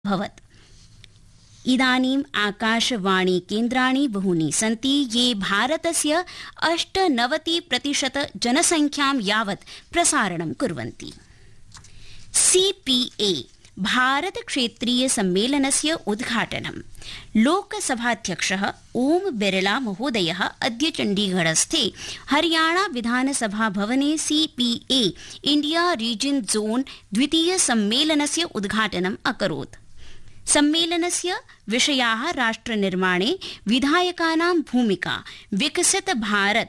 भवत्। इदानीम् आकाशवाणी केन्द्राणि बहूनि सन्ति ये भारतस्य 98% जनसंख्यां यावत् प्रसारणं कुर्वन्ति। CPA भारत क्षेत्रीय सम्मेलनस्य उद्घाटनं लोकसभाध्यक्षः ओम बिरला महोदयः अद्य चण्डीगढस्थे हरियाणा विधानसभा भवने CPA इंडिया रीजन जोन द्वितीय सम्मेलनस्य उद्घाटनम् अकरोत्। सम्मेलनस्य विषयाः राष्ट्रनिर्माणे विधायकानां भूमिका, विकसित भारत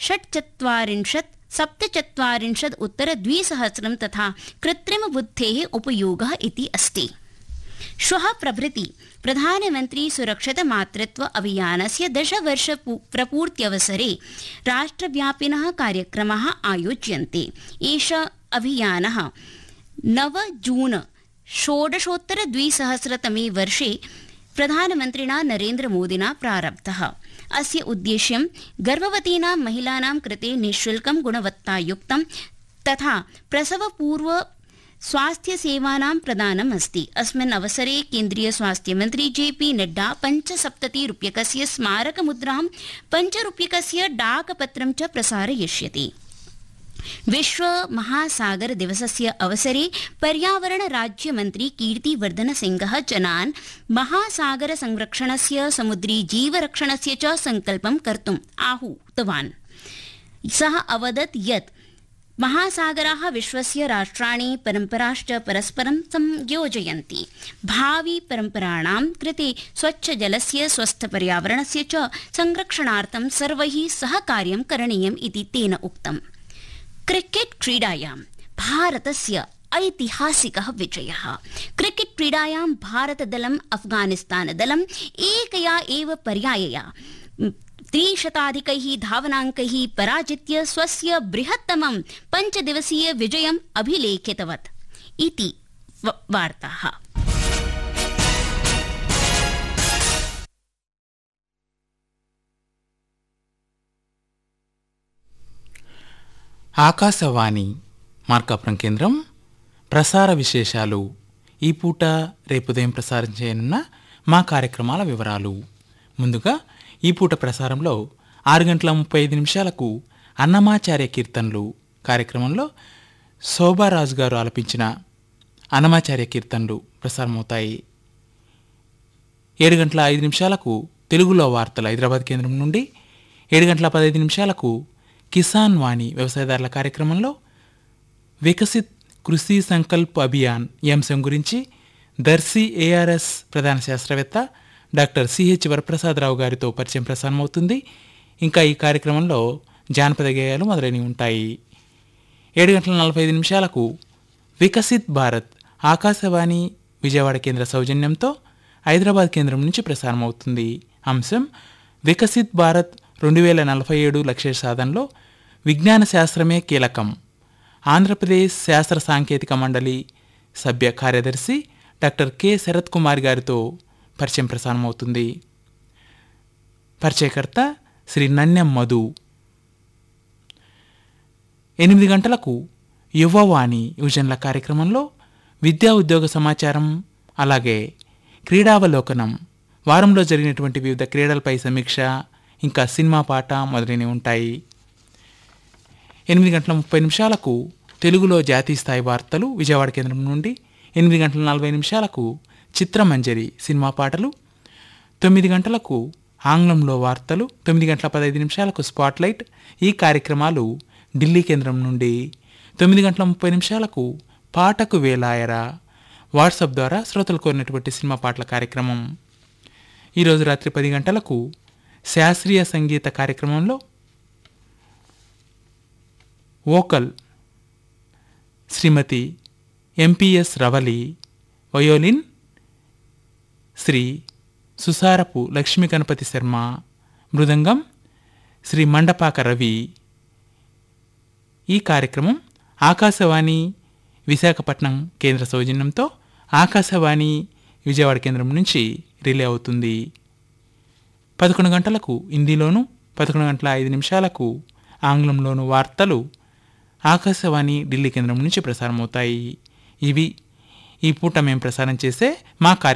47 तथा कृत्रिमबुद्धेः उपयोगः इति अस्ति। श्वः प्रभृति प्रधानमन्त्री सुरक्षित मातृत्व अभियानस्य 10 वर्ष प्रपूर्त्यवसरे राष्ट्रव्यापिनः कार्यक्रमाः आयोज्यन्ते। एषः अभियानः 9 जून 2016 वर्षे प्रधानमन्त्रिणा नरेन्द्रमोदिना प्रारब्धः। अस्य उद्देश्यं गर्भवतीनां महिलानां कृते निःशुल्कं गुणवत्तायुक्तं तथा प्रसवपूर्व स्वास्थ्यसेवानां प्रदानम् अस्ति। अस्मिन् अवसरे केन्द्रीय स्वास्थ्यमन्त्री JP नड्डा 75 रूप्यकस्य स्मारकमुद्रां 5 रूप्यकस्य डाकपत्रं च प्रसारयिष्यति। विश्व महासागर दिवसस्य अवसरे पर्यावरण राज्यमन्त्री कीर्तिवर्धन सिंहः जनान् महासागर संरक्षणस्य, समुद्री जीवरक्षणस्य च संकल्पं कर्तुम् आहूतवान्। सः अवदत् यत् महासागराः विश्वस्य राष्ट्राणि परम्पराश्च परस्परं संयोजयन्ति। भावी परम्पराणां कृते स्वच्छजलस्य, स्वस्थपर्यावरणस्य च संरक्षणार्थं सर्वैः सह कार्यं करणीयम् इति तेन उक्तम्। क्रिकेट क्रीडायां भारतस्य ऐतिहासिकः विजयः। क्रिकेट क्रीडायां भारतदलम् अफगानिस्तानदलम् एकया एव पर्यायया 300 धावनाङ्कैः पराजित्य स्वस्य बृहत्तमं 5 दिवसीय विजयम् अभिलेखितवत् इति वार्ताः। ఆకాశవాణి మార్కాపురం కేంద్రం ప్రసార విశేషాలు. ఈ పూట రేపు ఉదయం ప్రసారం చేయనున్న మా కార్యక్రమాల వివరాలు. ముందుగా ఈ పూట ప్రసారంలో 6:35 అన్నమాచార్య కీర్తనలు కార్యక్రమంలో శోభారాజు గారు ఆలపించిన అన్నమాచార్య కీర్తనలు ప్రసారమవుతాయి. 7:05 తెలుగులో వార్తలు హైదరాబాద్ కేంద్రం నుండి, 7:15 కిసాన్ వాణి వ్యవసాయదారుల కార్యక్రమంలో వికసిత్ కృషి సంకల్ప్ అభియాన్ ఈ అంశం గురించి దర్శి ARS ప్రధాన శాస్త్రవేత్త డాక్టర్ CH వరప్రసాదరావు గారితో పరిచయం ప్రసారమవుతుంది. ఇంకా ఈ కార్యక్రమంలో జానపద గేయాలు మొదలైనవి ఉంటాయి. 7:45 వికసిత్ భారత్ ఆకాశవాణి విజయవాడ కేంద్ర సౌజన్యంతో హైదరాబాద్ కేంద్రం నుంచి ప్రసారమవుతుంది. అంశం వికసిత్ భారత్ 2047 లక్ష్య సాధనలో విజ్ఞాన శాస్త్రమే కీలకం. ఆంధ్రప్రదేశ్ శాస్త్ర సాంకేతిక మండలి సభ్య కార్యదర్శి డాక్టర్ K. శరత్ కుమార్ గారితో పరిచయం ప్రసారమవుతుంది. పరిచయకర్త శ్రీ నన్నెం మధు. 8 యువవాణి యువజనుల కార్యక్రమంలో విద్యా ఉద్యోగ సమాచారం, అలాగే క్రీడావలోకనం, వారంలో జరిగినటువంటి వివిధ క్రీడలపై సమీక్ష, ఇంకా సినిమా పాట మొదలైనవి ఉంటాయి. 8:30 తెలుగులో జాతీయ స్థాయి వార్తలు విజయవాడ కేంద్రం నుండి, 8:40 చిత్రమంజరి సినిమా పాటలు, 9 ఆంగ్లంలో వార్తలు, 9:15 స్పాట్లైట్. ఈ కార్యక్రమాలు ఢిల్లీ కేంద్రం నుండి. 9:30 పాటకు వేలాయరా వాట్సాప్ ద్వారా శ్రోతలు కోరినటువంటి సినిమా పాటల కార్యక్రమం. ఈరోజు రాత్రి 10 శాస్త్రీయ సంగీత కార్యక్రమంలో వోకల్ శ్రీమతి MPS రవలి, వయోలిన్ శ్రీ సుసారపు లక్ష్మీ గణపతి శర్మ, మృదంగం శ్రీ మండపాక రవి. ఈ కార్యక్రమం ఆకాశవాణి విశాఖపట్నం కేంద్ర సౌజన్యంతో ఆకాశవాణి విజయవాడ కేంద్రం నుంచి రిలే అవుతుంది. 11 హిందీలోను, 11:05 ఆంగ్లంలోను వార్తలు ఆకాశవాణి ఢిల్లీ కేంద్రం నుంచి ప్రసారమవుతాయి. ఇవి ఈ పూట మేము ప్రసారం చేసే మా